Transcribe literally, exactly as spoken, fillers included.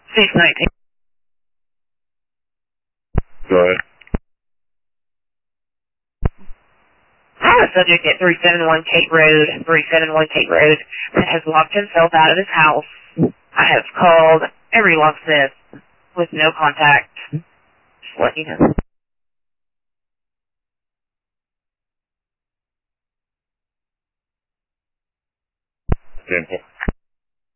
six nineteen. Go ahead. I have a subject at three seventy-one Kate Road, three seventy-one Kate Road, that has locked himself out of his house. I have called every locksmith with no contact. Just let you know. Simple.